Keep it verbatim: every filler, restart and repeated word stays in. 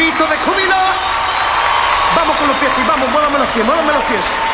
grito de júbilo. Vamos con los pies y vamos, muévame los pies, muévame los pies.